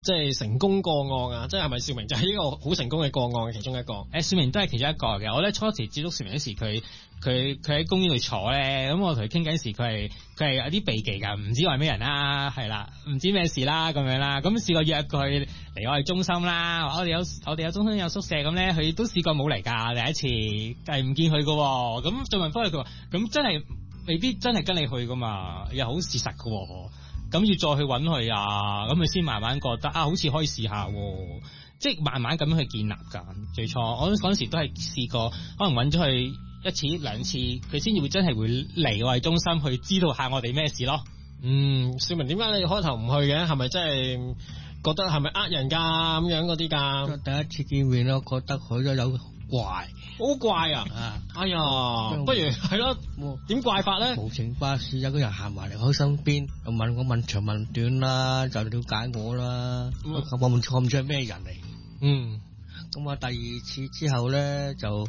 即係成功個案啊？即係咪兆明就係呢個好成功嘅個案嘅其中一個？ 兆明都係其中一個嘅。我咧初時接觸兆明嗰時，佢喺公園度坐咧，咁我同佢傾緊時，佢係有啲避忌㗎，唔知我係咩人啦，係啦，唔知咩事啦咁樣啦。咁試過約佢嚟我哋中心啦，我哋有中心有宿舍咁咧，佢都試過冇嚟㗎，第一次係唔見佢㗎喎。咁再問翻佢話，咁真係未必真係跟你去㗎嘛，又好事實㗎喎。咁要再去揾佢啊，咁佢先慢慢覺得啊，好似可以試下喎，即係慢慢咁樣去建立㗎。最初我嗰陣時都係試過，可能揾咗佢一次兩次，佢先至會真係會嚟我哋中心去知道下我哋咩事咯。 兆明點解你開頭唔去嘅？係咪真係覺得係咪呃人㗎咁樣嗰啲㗎？ 第一次見面咯，覺得佢都有怪， 好怪啊！哎呀，不如係咯，點怪法咧？ 無情巴士有個人行埋嚟我身邊，又問我問長問短啦，就了解我啦。我唔知係咩人嚟。咁啊，第二次之後咧就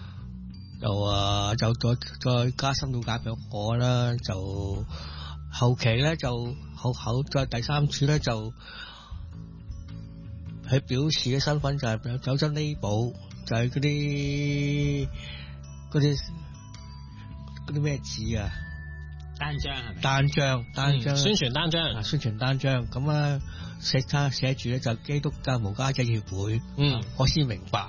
再加深了解俾我啦。就後期咧就後再第三次咧就喺表示嘅身份就係有張呢簿。就係嗰啲咩紙啊？ 單張係咪？ 單張宣傳單張， 宣傳單張咁啊，寫住咧就基督教無家者協會。我先明白。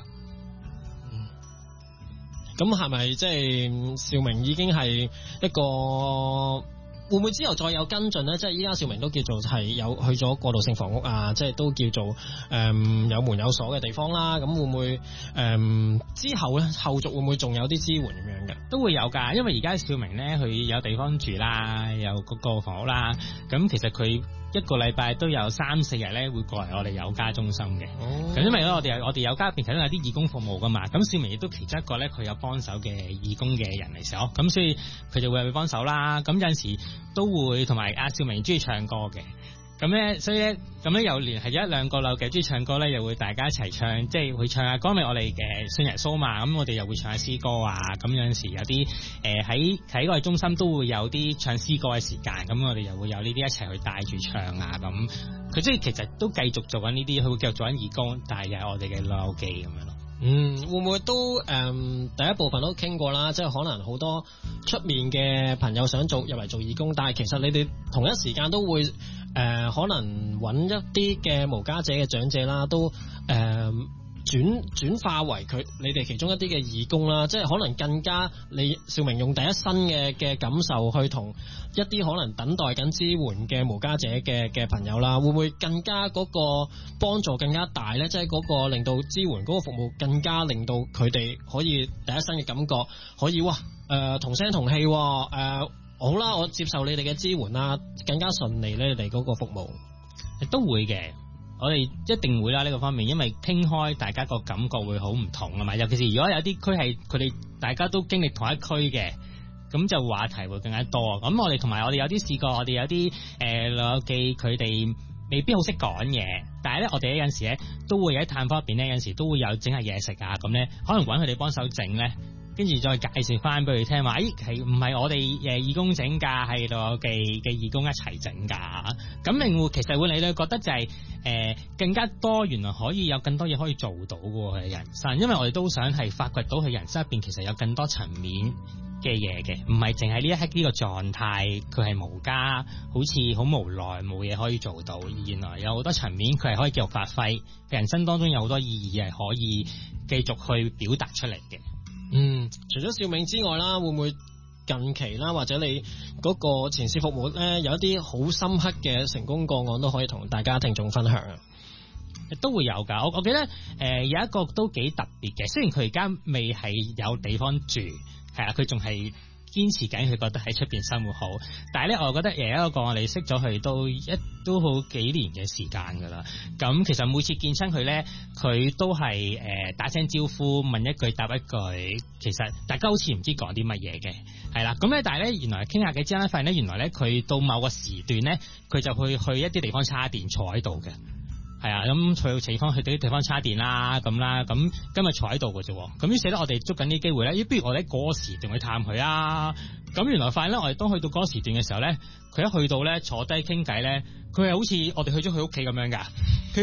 咁係咪即係兆明已經係一個？會唔會之後再有跟進咧？即係依家兆明都叫做係有去咗過渡性房屋啊，即係都叫做有門有鎖嘅地方啦。咁會唔會之後咧後續會唔會仲有啲支援咁樣嘅？ 都會有㗎，因為而家兆明咧佢有地方住啦，有嗰個房屋啦。咁其實佢一個禮拜都有3-4日咧會過嚟我哋有家中心嘅。咁因為咧我哋有家入邊其實都有啲義工服務㗎嘛。咁兆明亦都其中一個咧佢有幫手嘅義工嘅人嚟咗，咁所以佢就會去幫手啦。咁有陣時都會同埋兆明中意唱歌嘅，咁咧所以咧咁咧又連係一兩個樓嘅中意唱歌咧，又會大家一齊唱，即係會唱下歌。因為我哋嘅信耶穌嘛，咁我哋又會唱下詩歌啊。咁有陣時有啲喺我哋中心都會有啲唱詩歌嘅時間，咁我哋又會有呢啲一齊去帶住唱啊。咁佢即係其實都繼續做緊呢啲，佢會繼續做緊義工，但係又係我哋嘅老友記咁樣咯。 會唔會都第一部分都傾過啦，即係可能好多出面嘅朋友想入嚟做義工，但係其實你哋同一時間都會可能揾一啲嘅無家者嘅長者啦，都轉化為你哋其中一啲嘅義工啦，即係可能更加你兆明用第一身嘅感受去同一啲可能等待緊支援嘅無家者嘅朋友啦，會唔會更加嗰個幫助更加大呢？即係嗰個令到支援嗰個服務更加令到佢哋可以第一身嘅感覺可以同聲同氣好啦，我接受你哋嘅支援啦，更加順利呢，你哋嗰個服務都會嘅。我哋一定會啦呢個方面，因為傾開大家個感覺會好唔同啊嘛。尤其是如果有啲區係佢哋大家都經歷同一區嘅，咁就話題會更加多。咁我哋同埋我哋有啲試過，我哋有啲老友記佢哋未必好識講嘢，但係咧我哋有陣時咧都會喺探訪入邊咧有陣時都會有整下嘢食啊，咁咧可能揾佢哋幫手整咧。跟住再介紹翻俾佢聽話，係唔係我哋義工整㗎？係老友記嘅義工一齊整㗎。咁令其實會你哋覺得就係更加多，原來可以有更多嘢可以做到嘅人生，因為我哋都想係發掘到佢人生入邊其實有更多層面嘅嘢嘅，唔係淨係呢一刻呢個狀態，佢係無家，好似好無奈冇嘢可以做到。原來有好多層面佢係可以繼續發揮，人生當中有好多意義係可以繼續去表達出嚟嘅。 除咗兆明之外啦，會唔會近期啦，或者你嗰個前線服務咧，有一啲好深刻嘅成功個案都可以同大家聽眾分享啊？ 都會有噶，我記得有一個都幾特別嘅，雖然佢而家未係有地方住，係啊，佢仲係堅持緊，佢覺得喺出邊生活好，但係咧，我覺得有一個我哋識咗佢都好幾年嘅時間噶啦。咁其實每次見親佢咧，佢都係打聲招呼，問一句答一句，其實大家好似唔知講啲乜嘢嘅，係啦。咁咧，但係咧，原來傾下偈之間發現咧，原來咧佢到某個時段咧，佢就去一啲地方叉電坐喺度嘅。係啊，咁去啲地方叉電啦，咁啦，咁今日坐喺度嘅啫。咁於是咧，我哋捉緊啲機會咧，不如我哋喺嗰個時段去探佢啊。咁原來發現咧，我哋當去到嗰個時段嘅時候咧，佢一去到咧坐低傾偈咧，佢係好似我哋去咗佢屋企咁樣噶。